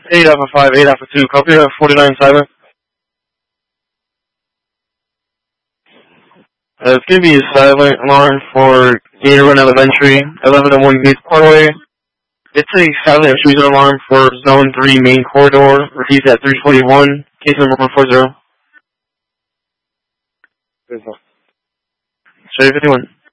8 Alpha 5, 8 Alpha 2, copy 49 silent. It's going to be a silent alarm for Gator Run Elementary, 1101 Gates Parkway. It's a silent intrusion alarm for Zone 3 main corridor, repeats at 341, case number 140. 51.